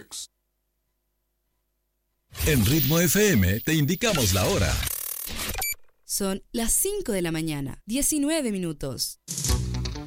Networks. En Ritmo FM te indicamos la hora. Son las 5 de la mañana, 19 minutos.